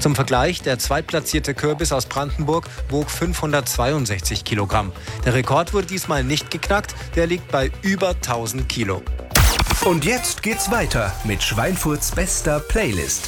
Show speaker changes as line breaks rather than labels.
Zum Vergleich, der zweitplatzierte Kürbis aus Brandenburg wog 562 Kilogramm. Der Rekord wurde diesmal nicht geknackt, der liegt bei über 1000 Kilo.
Und jetzt geht's weiter mit Schweinfurts bester Playlist.